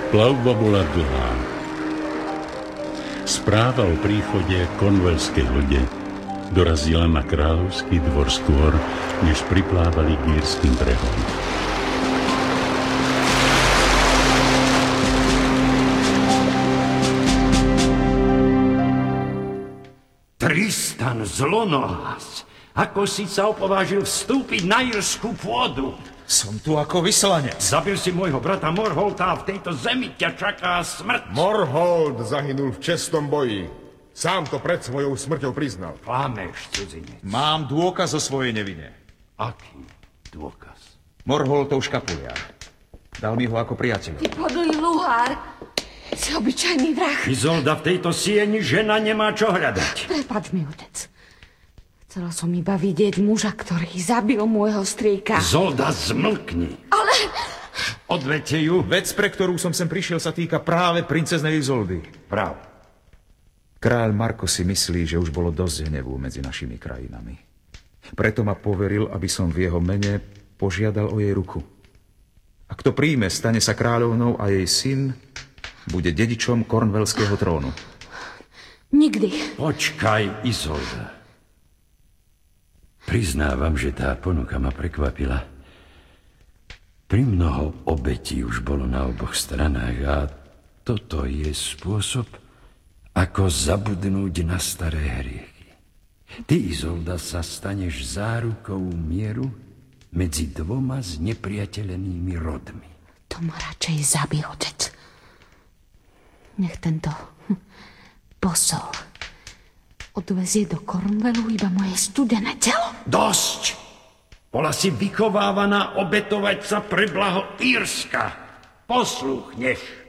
Plavba bola dlhá. Správa o príchode konvelskej lode dorazila na kráľovský dvor skôr, než priplávali k írskym brehom. Tristan zlonohas, ako si sa opovážil vstúpiť na írskú pôdu? Som tu ako vyslanec. Zabil si môjho brata Morholta a v tejto zemi ťa čaká smrť. Morholt zahynul v čestnom boji. Sám to pred svojou smrťou priznal. Klameš, cudzinec. Mám dôkaz o svojej nevine. Aký dôkaz? Morholtov škapuliar. Dal mi ho ako priateľ. Ty podlý luhár. Si obyčajný vrah. Izolda, v tejto sieni žena nemá čo hľadať. Prepáč mi, otec. Chcela som iba vidieť muža, ktorý zabil môjho strýka. Zolda, zmlkni. Ale... Odvedte ju. Vec, pre ktorú som sem prišiel, sa týka práve princeznej Izoldy. Prav. Kráľ Marko si myslí, že už bolo dosť hnevu medzi našimi krajinami. Preto ma poveril, aby som v jeho mene požiadal o jej ruku. Ak to príjme, stane sa kráľovnou a jej syn bude dedičom kornvelského trónu. Nikdy. Počkaj, Izolda. Priznávam, že tá ponuka ma prekvapila. Primnoho obetí už bolo na oboch stranách a toto je spôsob, ako zabudnúť na staré hriechy. Ty, Izolda, sa staneš zárukou mieru medzi dvoma znepriateľenými rodmi. To ma radšej zabij, otec. Nech tento posol odvezie do Cornwallu iba moje studené telo. Dosť! Bola si vychovávaná obetovať sa pre blaho Írska. Posluchneš.